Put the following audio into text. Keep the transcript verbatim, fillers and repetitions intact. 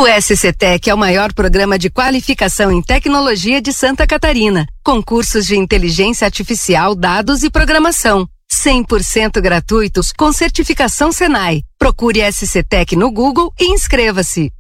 O S C Tech é o maior programa de qualificação em tecnologia de Santa Catarina, com cursos de inteligência artificial, dados e programação. cem por cento gratuitos com certificação Senai. Procure S C Tech no Google e inscreva-se.